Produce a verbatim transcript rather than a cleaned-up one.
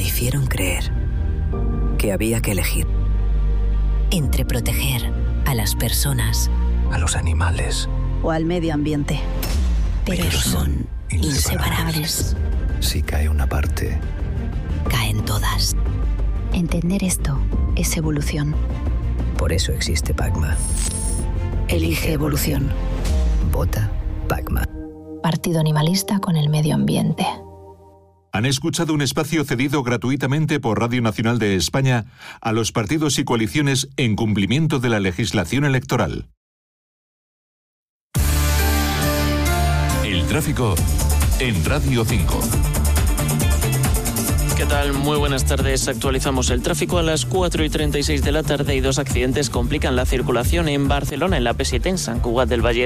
hicieron creer que había que elegir entre proteger a las personas, a los animales o al medio ambiente. Pero, Pero son inseparables. Si cae una parte, caen todas. Entender esto es evolución. Por eso existe PACMA. Elige evolución. Vota PACMA. Partido Animalista con el medio ambiente. Han escuchado un espacio cedido gratuitamente por Radio Nacional de España a los partidos y coaliciones en cumplimiento de la legislación electoral. El tráfico en Radio cinco. ¿Qué tal? Muy buenas tardes. Actualizamos el tráfico a las cuatro y treinta y seis de la tarde y dos accidentes complican la circulación en Barcelona, en la P siete, en Sant Cugat del Vallès.